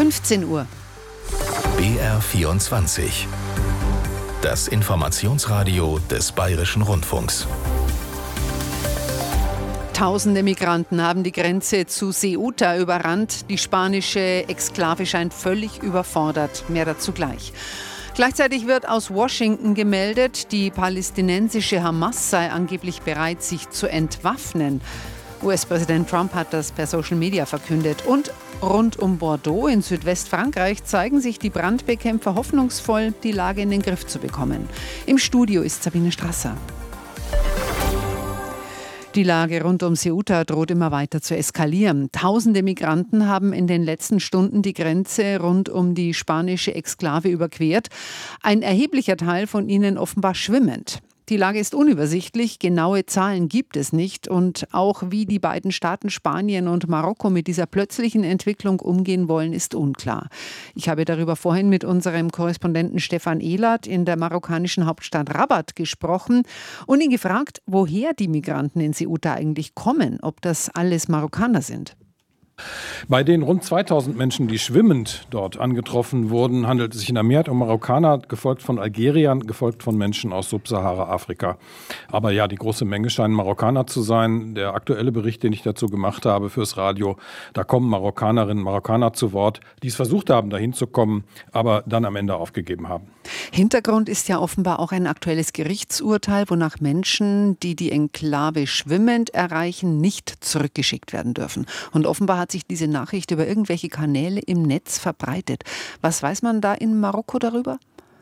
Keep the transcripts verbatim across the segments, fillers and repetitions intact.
fünfzehn Uhr. B R vierundzwanzig. Das Informationsradio des Bayerischen Rundfunks. Tausende Migranten haben die Grenze zu Ceuta überrannt. Die spanische Exklave scheint völlig überfordert. Mehr dazu gleich. Gleichzeitig wird aus Washington gemeldet, die palästinensische Hamas sei angeblich bereit, sich zu entwaffnen. U S-Präsident Trump hat das per Social Media verkündet. Und rund um Bordeaux in Südwestfrankreich zeigen sich die Brandbekämpfer hoffnungsvoll, die Lage in den Griff zu bekommen. Im Studio ist Sabine Strasser. Die Lage rund um Ceuta droht immer weiter zu eskalieren. Tausende Migranten haben in den letzten Stunden die Grenze rund um die spanische Exklave überquert. Ein erheblicher Teil von ihnen offenbar schwimmend. Die Lage ist unübersichtlich, genaue Zahlen gibt es nicht und auch wie die beiden Staaten Spanien und Marokko mit dieser plötzlichen Entwicklung umgehen wollen, ist unklar. Ich habe darüber vorhin mit unserem Korrespondenten Stefan Ehlert in der marokkanischen Hauptstadt Rabat gesprochen und ihn gefragt, woher die Migranten in Ceuta eigentlich kommen, ob das alles Marokkaner sind. Bei den rund zweitausend Menschen, die schwimmend dort angetroffen wurden, handelt es sich in der Mehrheit um Marokkaner, gefolgt von Algeriern, gefolgt von Menschen aus Subsahara-Afrika. Aber ja, die große Menge scheinen Marokkaner zu sein. Der aktuelle Bericht, den ich dazu gemacht habe fürs Radio, da kommen Marokkanerinnen und Marokkaner zu Wort, die es versucht haben, dahin zu kommen, aber dann am Ende aufgegeben haben. Hintergrund ist ja offenbar auch ein aktuelles Gerichtsurteil, wonach Menschen, die die Enklave schwimmend erreichen, nicht zurückgeschickt werden dürfen. Und offenbar hat sich diese Nachricht über irgendwelche Kanäle im Netz verbreitet. Was weiß man da in Marokko darüber?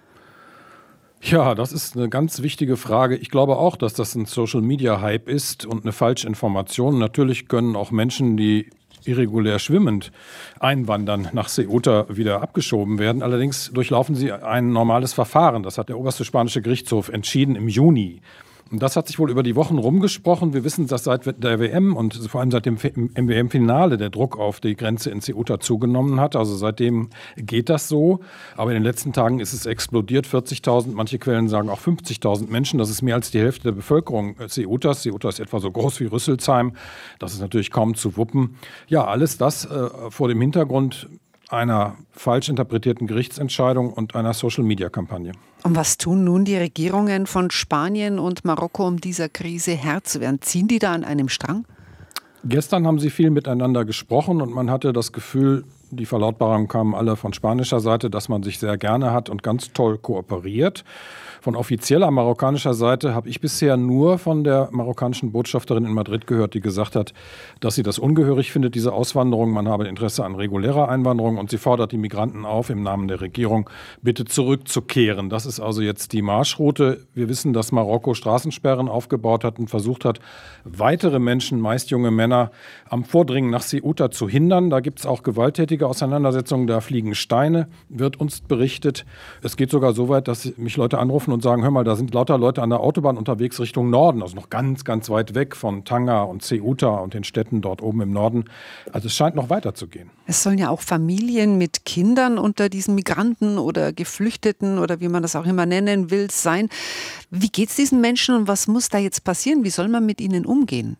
Ja, das ist eine ganz wichtige Frage. Ich glaube auch, dass das ein Social-Media-Hype ist und eine Falschinformation. Natürlich können auch Menschen, die irregulär schwimmend einwandern, nach Ceuta wieder abgeschoben werden. Allerdings durchlaufen sie ein normales Verfahren. Das hat der oberste spanische Gerichtshof entschieden im Juni. Und das hat sich wohl über die Wochen rumgesprochen. Wir wissen, dass seit der W M und vor allem seit dem W M-Finale der Druck auf die Grenze in Ceuta zugenommen hat. Also seitdem geht das so. Aber in den letzten Tagen ist es explodiert. vierzigtausend, manche Quellen sagen auch fünfzigtausend Menschen. Das ist mehr als die Hälfte der Bevölkerung Ceutas. Ceuta ist etwa so groß wie Rüsselsheim. Das ist natürlich kaum zu wuppen. Ja, alles das äh, vor dem Hintergrund einer falsch interpretierten Gerichtsentscheidung und einer Social-Media-Kampagne. Und was tun nun die Regierungen von Spanien und Marokko, um dieser Krise Herr zu werden? Ziehen die da an einem Strang? Gestern haben sie viel miteinander gesprochen und man hatte das Gefühl, die Verlautbarungen kamen alle von spanischer Seite, dass man sich sehr gerne hat und ganz toll kooperiert. Von offizieller marokkanischer Seite habe ich bisher nur von der marokkanischen Botschafterin in Madrid gehört, die gesagt hat, dass sie das ungehörig findet, diese Auswanderung. Man habe Interesse an regulärer Einwanderung und sie fordert die Migranten auf, im Namen der Regierung bitte zurückzukehren. Das ist also jetzt die Marschroute. Wir wissen, dass Marokko Straßensperren aufgebaut hat und versucht hat, weitere Menschen, meist junge Männer, am Vordringen nach Ceuta zu hindern. Da gibt es auch gewalttätige Auseinandersetzungen, da fliegen Steine, wird uns berichtet. Es geht sogar so weit, dass mich Leute anrufen und sagen, hör mal, da sind lauter Leute an der Autobahn unterwegs Richtung Norden, also noch ganz, ganz weit weg von Tanga und Ceuta und den Städten dort oben im Norden. Also es scheint noch weiter zu gehen. Es sollen ja auch Familien mit Kindern unter diesen Migranten oder Geflüchteten oder wie man das auch immer nennen will, sein. Wie geht es diesen Menschen und was muss da jetzt passieren? Wie soll man mit ihnen umgehen?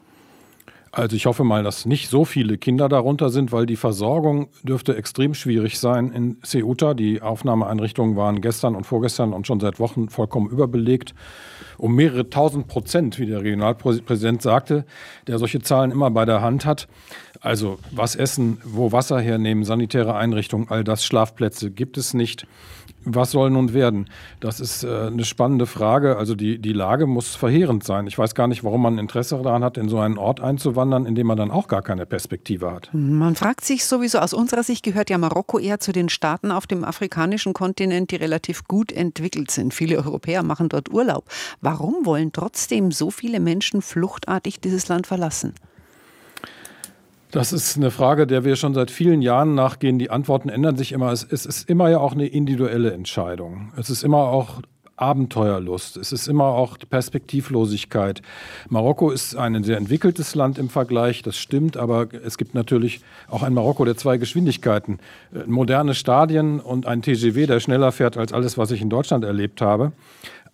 Also ich hoffe mal, dass nicht so viele Kinder darunter sind, weil die Versorgung dürfte extrem schwierig sein in Ceuta. Die Aufnahmeeinrichtungen waren gestern und vorgestern und schon seit Wochen vollkommen überbelegt. Um mehrere tausend Prozent, wie der Regionalpräsident sagte, der solche Zahlen immer bei der Hand hat. Also was essen, wo Wasser hernehmen, sanitäre Einrichtungen, all das, Schlafplätze gibt es nicht. Was soll nun werden? Das ist äh, eine spannende Frage. Also die, die Lage muss verheerend sein. Ich weiß gar nicht, warum man Interesse daran hat, in so einen Ort einzuwandern, in dem man dann auch gar keine Perspektive hat. Man fragt sich sowieso, aus unserer Sicht gehört ja Marokko eher zu den Staaten auf dem afrikanischen Kontinent, die relativ gut entwickelt sind. Viele Europäer machen dort Urlaub. Warum wollen trotzdem so viele Menschen fluchtartig dieses Land verlassen? Das ist eine Frage, der wir schon seit vielen Jahren nachgehen. Die Antworten ändern sich immer. Es, es ist immer ja auch eine individuelle Entscheidung. Es ist immer auch Abenteuerlust. Es ist immer auch Perspektivlosigkeit. Marokko ist ein sehr entwickeltes Land im Vergleich, das stimmt, aber es gibt natürlich auch ein Marokko der zwei Geschwindigkeiten. Moderne Stadien und ein T G V, der schneller fährt als alles, was ich in Deutschland erlebt habe.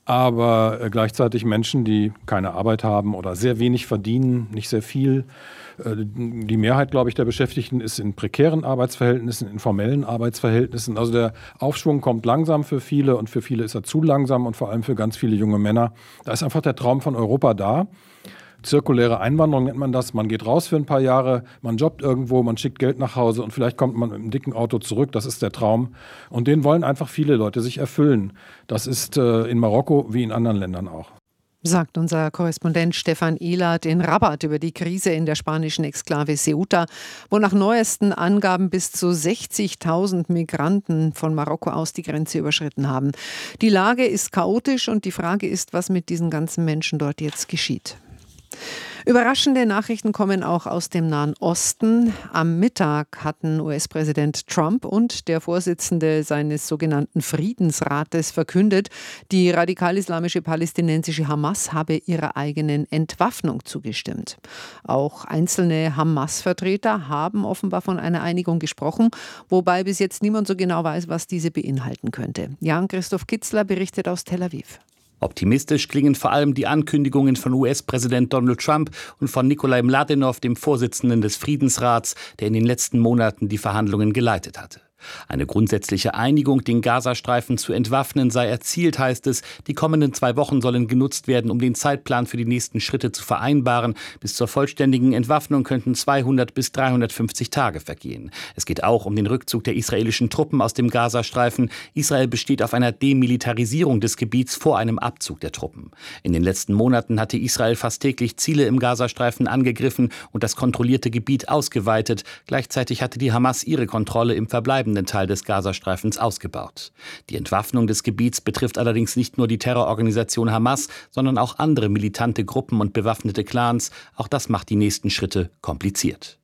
aber äh, gleichzeitig Menschen, die keine Arbeit haben oder sehr wenig verdienen, nicht sehr viel. Äh, die Mehrheit, glaube ich, der Beschäftigten ist in prekären Arbeitsverhältnissen, in formellen Arbeitsverhältnissen. Also der Aufschwung kommt langsam für viele und für viele ist er zu langsam und vor allem für ganz viele junge Männer. Da ist einfach der Traum von Europa da. Zirkuläre Einwanderung nennt man das. Man geht raus für ein paar Jahre, man jobbt irgendwo, man schickt Geld nach Hause und vielleicht kommt man mit einem dicken Auto zurück. Das ist der Traum. Und den wollen einfach viele Leute sich erfüllen. Das ist äh, in Marokko wie in anderen Ländern auch. Sagt unser Korrespondent Stefan Ehlert in Rabat über die Krise in der spanischen Exklave Ceuta, wo nach neuesten Angaben bis zu sechzigtausend Migranten von Marokko aus die Grenze überschritten haben. Die Lage ist chaotisch und die Frage ist, was mit diesen ganzen Menschen dort jetzt geschieht. Überraschende Nachrichten kommen auch aus dem Nahen Osten. Am Mittag hatten U S-Präsident Trump und der Vorsitzende seines sogenannten Friedensrates verkündet, die radikal-islamische palästinensische Hamas habe ihrer eigenen Entwaffnung zugestimmt. Auch einzelne Hamas-Vertreter haben offenbar von einer Einigung gesprochen, wobei bis jetzt niemand so genau weiß, was diese beinhalten könnte. Jan-Christoph Kitzler berichtet aus Tel Aviv. Optimistisch klingen vor allem die Ankündigungen von U S-Präsident Donald Trump und von Nikolai Mladenov, dem Vorsitzenden des Friedensrats, der in den letzten Monaten die Verhandlungen geleitet hatte. Eine grundsätzliche Einigung, den Gazastreifen zu entwaffnen, sei erzielt, heißt es. Die kommenden zwei Wochen sollen genutzt werden, um den Zeitplan für die nächsten Schritte zu vereinbaren. Bis zur vollständigen Entwaffnung könnten zweihundert bis dreihundertfünfzig Tage vergehen. Es geht auch um den Rückzug der israelischen Truppen aus dem Gazastreifen. Israel besteht auf einer Demilitarisierung des Gebiets vor einem Abzug der Truppen. In den letzten Monaten hatte Israel fast täglich Ziele im Gazastreifen angegriffen und das kontrollierte Gebiet ausgeweitet. Gleichzeitig hatte die Hamas ihre Kontrolle im verbleibenden Teil des Gazastreifens ausgebaut. Die Entwaffnung des Gebiets betrifft allerdings nicht nur die Terrororganisation Hamas, sondern auch andere militante Gruppen und bewaffnete Clans. Auch das macht die nächsten Schritte kompliziert.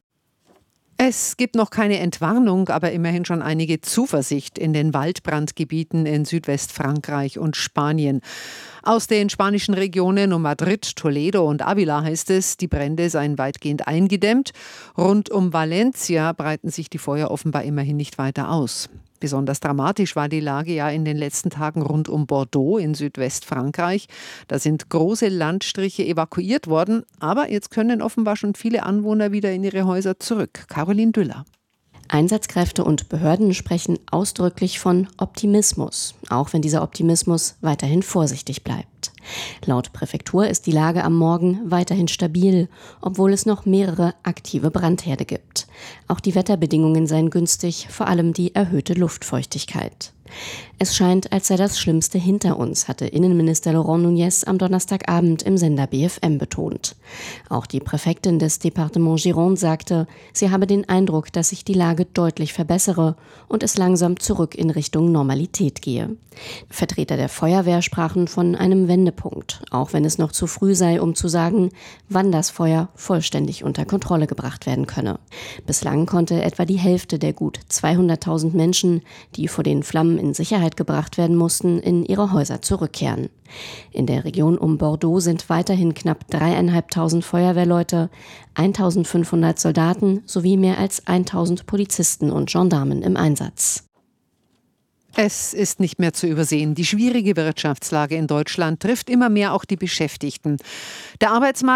Es gibt noch keine Entwarnung, aber immerhin schon einige Zuversicht in den Waldbrandgebieten in Südwestfrankreich und Spanien. Aus den spanischen Regionen um Madrid, Toledo und Ávila heißt es, die Brände seien weitgehend eingedämmt. Rund um Valencia breiten sich die Feuer offenbar immerhin nicht weiter aus. Besonders dramatisch war die Lage ja in den letzten Tagen rund um Bordeaux in Südwestfrankreich. Da sind große Landstriche evakuiert worden, aber jetzt können offenbar schon viele Anwohner wieder in ihre Häuser zurück. Caroline Düller. Einsatzkräfte und Behörden sprechen ausdrücklich von Optimismus, auch wenn dieser Optimismus weiterhin vorsichtig bleibt. Laut Präfektur ist die Lage am Morgen weiterhin stabil, obwohl es noch mehrere aktive Brandherde gibt. Auch die Wetterbedingungen seien günstig, vor allem die erhöhte Luftfeuchtigkeit. Es scheint, als sei das Schlimmste hinter uns, hatte Innenminister Laurent Nunez am Donnerstagabend im Sender B F M betont. Auch die Präfektin des Departements Gironde sagte, sie habe den Eindruck, dass sich die Lage deutlich verbessere und es langsam zurück in Richtung Normalität gehe. Vertreter der Feuerwehr sprachen von einem Wendepunkt, auch wenn es noch zu früh sei, um zu sagen, wann das Feuer vollständig unter Kontrolle gebracht werden könne. Bislang konnte etwa die Hälfte der gut zweihunderttausend Menschen, die vor den Flammen in Sicherheit gebracht werden mussten, in ihre Häuser zurückkehren. In der Region um Bordeaux sind weiterhin knapp dreieinhalbtausend Feuerwehrleute, eintausendfünfhundert Soldaten sowie mehr als tausend Polizisten und Gendarmen im Einsatz. Es ist nicht mehr zu übersehen. Die schwierige Wirtschaftslage in Deutschland trifft immer mehr auch die Beschäftigten. Der Arbeitsmarkt